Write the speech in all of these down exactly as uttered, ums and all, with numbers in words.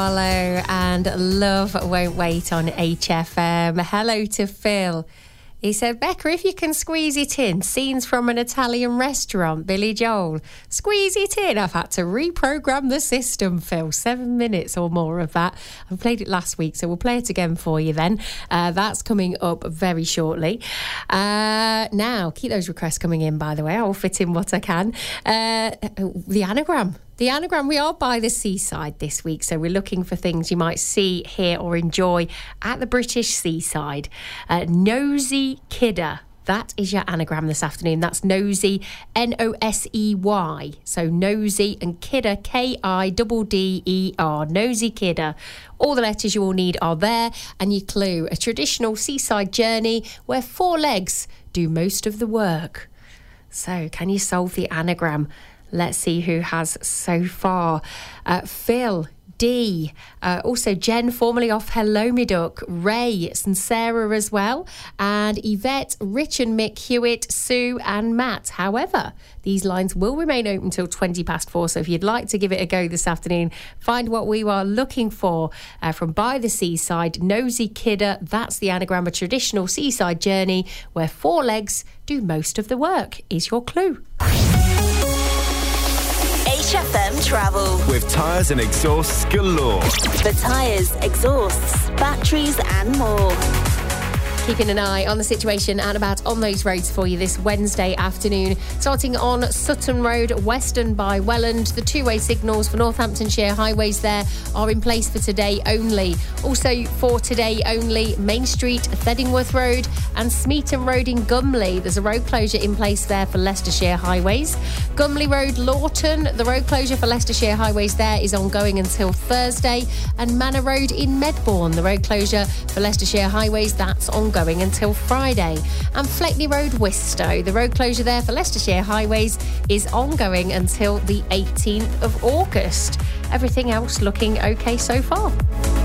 Follow and Love Won't Wait on H F M. Hello to Phil. He said, Becca, if you can squeeze it in, scenes from an Italian restaurant, Billy Joel. Squeeze it in. I've had to reprogram the system, Phil. Seven minutes or more of that. I played it last week, so we'll play it again for you then. Uh, that's coming up very shortly. Uh, now, keep those requests coming in, by the way. I'll fit in what I can. Uh, the anagram. The anagram, we are by the seaside this week, so we're looking for things you might see, hear or enjoy at the British seaside. Uh, nosy kidder, that is your anagram this afternoon. That's nosy, N O S E Y. So nosy and kidder, K I D D D E R, nosy kidder. All the letters you will need are there, and your clue, a traditional seaside journey where four legs do most of the work. So can you solve the anagram? Let's see who has so far. Uh, Phil, D. Uh, also Jen, formerly off Hello Me Duck. Ray and Sarah as well. And Yvette, Rich and Mick, Hewitt, Sue and Matt. However, these lines will remain open until twenty past four. So if you'd like to give it a go this afternoon, find what we are looking for uh, from By the Seaside. Nosy kidder, that's the anagram, a traditional seaside journey where four legs do most of the work is your clue. H F M Travel. With tyres and exhausts galore. For tyres, exhausts, batteries and more. Keeping an eye on the situation and about on those roads for you this Wednesday afternoon. Starting on Sutton Road, western by Welland. The two-way signals for Northamptonshire highways there are in place for today only. Also for today only, Main Street, Thedingworth Road and Smeaton Road in Gumley. There's a road closure in place there for Leicestershire highways. Gumley Road, Lawton. The road closure for Leicestershire highways there is ongoing until Thursday. And Manor Road in Medbourne. The road closure for Leicestershire highways, that's ongoing. Going until Friday. And Fleckney Road, Wistow. The road closure there for Leicestershire highways is ongoing until the eighteenth of August. Everything else looking okay so far.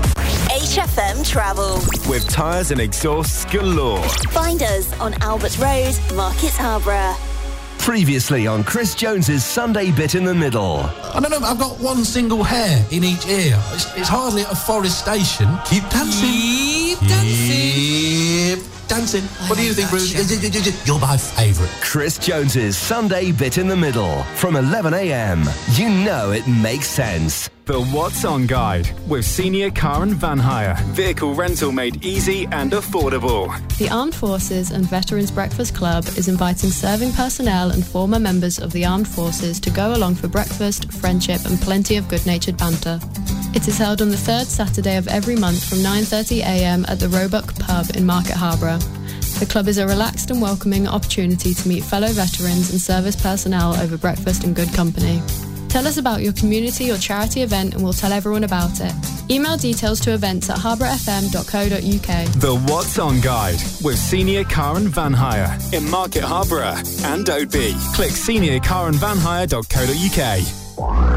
H F M Travel. With tyres and exhausts galore. Find us on Albert Road, Market Harborough. Previously on Chris Jones's Sunday Bit in the Middle. I don't know, I've got one single hair in each ear. It's, it's hardly a forestation. Keep dancing. Keep dancing. Keep dancing. What do you think, Bruce? You're my favourite. Chris Jones's Sunday Bit in the Middle. From eleven a.m. You know it makes sense. The What's On Guide with Senior Car and Van Hire. Vehicle rental made easy and affordable. The Armed Forces and Veterans Breakfast Club is inviting serving personnel and former members of the Armed Forces to go along for breakfast, friendship and plenty of good-natured banter. It is held on the third Saturday of every month from nine thirty a.m. at the Roebuck Pub in Market Harborough. The club is a relaxed and welcoming opportunity to meet fellow veterans and service personnel over breakfast and good company. Tell us about your community or charity event and we'll tell everyone about it. Email details to events at harbour f m dot co dot u k. The What's On Guide with Senior Car and Van Hire in Market Harborough and Oadby. Click senior car and van hire dot co dot u k.